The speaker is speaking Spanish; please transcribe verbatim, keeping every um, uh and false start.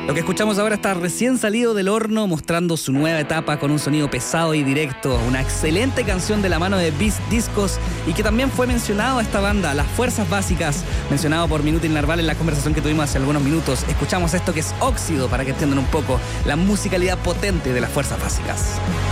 Lo que escuchamos ahora está recién salido del horno, mostrando su nueva etapa con un sonido pesado y directo. Una excelente canción de la mano de Beast Discos y que también fue mencionado a esta banda, Las Fuerzas Básicas, mencionado por Minuto Narval en la conversación que tuvimos hace algunos minutos. Escuchamos esto que es Óxido para que entiendan un poco la musicalidad potente de Las Fuerzas Básicas.